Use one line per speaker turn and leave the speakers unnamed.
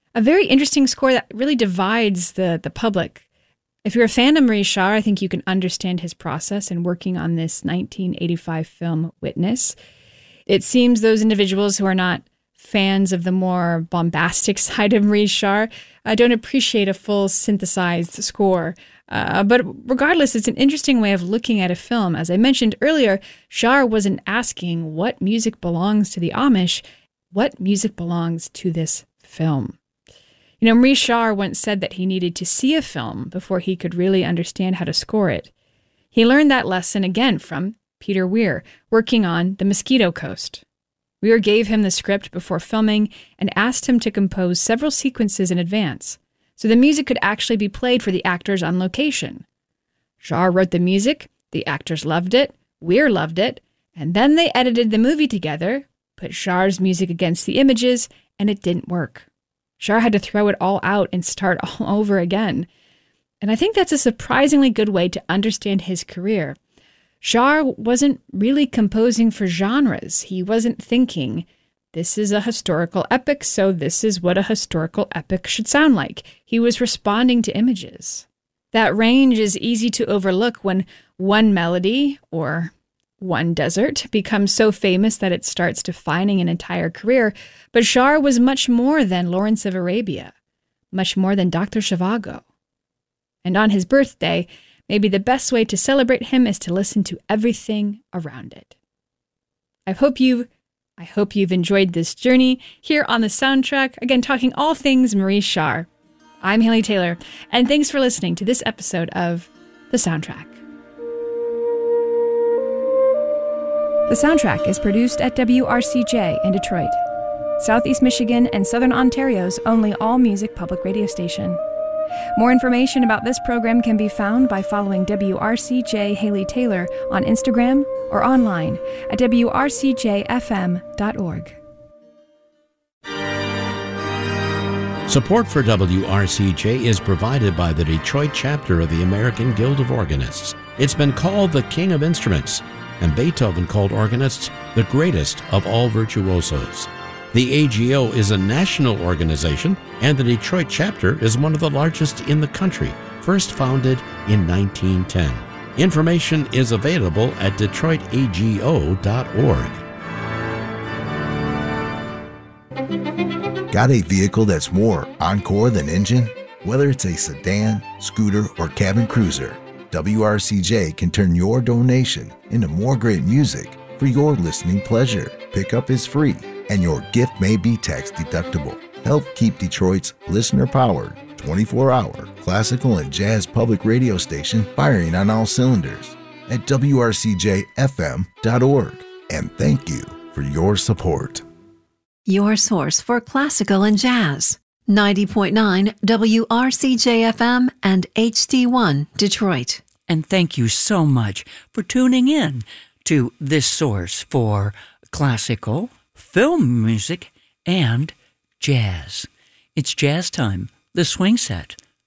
A very interesting score that really divides the public. If you're a fan of Maurice Jarre, I think you can understand his process in working on this 1985 film, Witness. It seems those individuals who are not fans of the more bombastic side of Maurice Jarre don't appreciate a full synthesized score. But regardless, it's an interesting way of looking at a film. As I mentioned earlier, Jarre wasn't asking what music belongs to the Amish, what music belongs to this film. You know, Maurice Jarre once said that he needed to see a film before he could really understand how to score it. He learned that lesson again from Peter Weir, working on The Mosquito Coast. Weir gave him the script before filming and asked him to compose several sequences in advance, so the music could actually be played for the actors on location. Jarre wrote the music, the actors loved it, Weir loved it, and then they edited the movie together, put Jarre's music against the images, and it didn't work. Jarre had to throw it all out and start all over again. And I think that's a surprisingly good way to understand his career. Jarre wasn't really composing for genres. He wasn't thinking, this is a historical epic, so this is what a historical epic should sound like. He was responding to images. That range is easy to overlook when one melody or one desert becomes so famous that it starts defining an entire career. But Jarre was much more than Lawrence of Arabia, much more than Dr. Zhivago. And on his birthday, maybe the best way to celebrate him is to listen to everything around it. I hope you've enjoyed this journey here on the soundtrack, again, talking all things Maurice Jarre. I'm Haley Taylor, and thanks for listening to this episode of The Soundtrack. The Soundtrack is produced at WRCJ in Detroit, Southeast Michigan and Southern Ontario's only all-music public radio station. More information about this program can be found by following WRCJ Haley Taylor on Instagram or online at wrcjfm.org.
Support for WRCJ is provided by the Detroit chapter of the American Guild of Organists. It's been called the King of Instruments, and Beethoven called organists the greatest of all virtuosos. The AGO is a national organization, and the Detroit chapter is one of the largest in the country, first founded in 1910. Information is available at detroitago.org.
Got a vehicle that's more Encore than engine? Whether it's a sedan, scooter, or cabin cruiser, WRCJ can turn your donation into more great music for your listening pleasure. Pickup is free, and your gift may be tax deductible. Help keep Detroit's listener-powered, 24-hour classical and jazz public radio station firing on all cylinders at WRCJFM.org. And thank you for your support.
Your source for classical and jazz. 90.9 WRCJ-FM and HD1 Detroit.
And thank you so much for tuning in to this source for classical, film music, and jazz. It's jazz time, the swing set.